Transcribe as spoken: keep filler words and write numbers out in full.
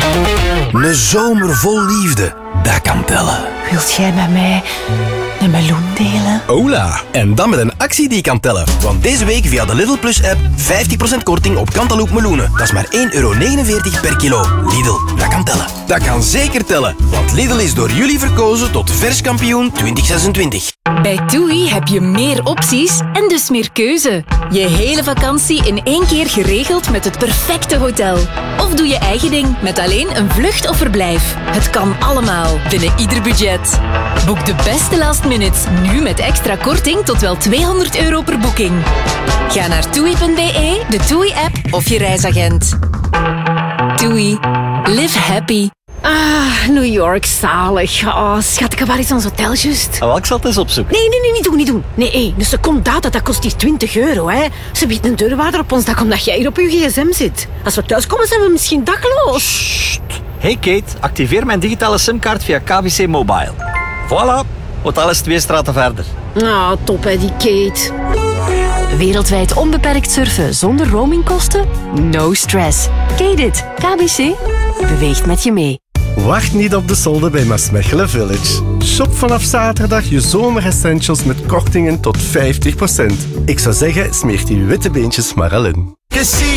Een zomer vol liefde, dat kan tellen. Wilt jij met mij een meloen delen? Hola! En dan met een actie die kan tellen. Want deze week via de Lidl Plus app vijftig procent korting op Cantaloupe meloenen. Dat is maar één euro negenenveertig per kilo. Lidl, dat kan tellen. Dat kan zeker tellen. Want Lidl is door jullie verkozen tot verskampioen twintig zesentwintig. Bij TUI heb je meer opties en dus meer keuze. Je hele vakantie in één keer geregeld met het perfecte hotel. Of doe je eigen ding met alleen een vlucht of verblijf. Het kan allemaal, binnen ieder budget. Boek de beste last minutes, nu met extra korting tot wel tweehonderd euro per boeking. Ga naar toei punt be, de TUI-app of je reisagent. TUI. Live happy. Ah, New York, zalig. Oh, schat, waar is ons hotel juist? Oh, ik zal het eens opzoeken. Nee, nee, nee, niet doen, niet doen. Nee, hé, een seconde data, dat kost hier twintig euro, hè. Ze biedt een deurwaarder op ons dak omdat jij hier op je gsm zit. Als we thuiskomen, zijn we misschien dakloos. Hey Kate, activeer mijn digitale simkaart via K B C Mobile. Voilà, hotel is twee straten verder. Ah, top, hè, die Kate. Wereldwijd onbeperkt surfen zonder roamingkosten? No stress. Kate it. K B C beweegt met je mee. Wacht niet op de solden bij Maasmechelen Village. Shop vanaf zaterdag je zomeressentials met kortingen tot vijftig procent. Ik zou zeggen, smeert die witte beentjes maar al in.